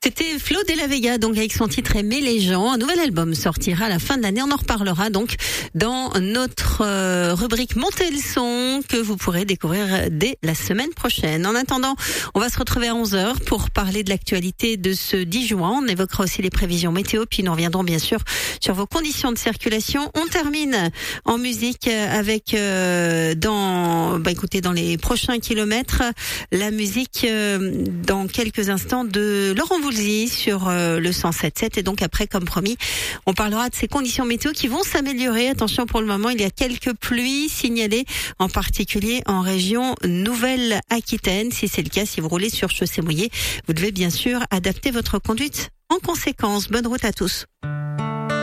C'était Flo de la Vega, donc avec son titre Aimer les gens. Un nouvel album sortira à la fin de l'année. On en reparlera donc dans notre rubrique Montez le son que vous pourrez découvrir dès la semaine prochaine. En attendant, on va se retrouver à 11h pour parler de l'actualité de ce 10 juin. On évoquera aussi les prévisions météo, puis nous reviendrons bien sûr sur vos conditions de circulation. On termine en musique avec dans les prochains kilomètres, la musique dans quelques instants de Laurent Voulzy sur le 107.7 et donc après, comme promis, on parlera de ces conditions météo qui vont s'améliorer. Attention, pour le moment, il y a quelques pluies signalées, en particulier en région Nouvelle-Aquitaine. Si c'est le cas, si vous roulez sur chaussée mouillée, vous devez bien sûr adapter votre conduite en conséquence. Bonne route à tous.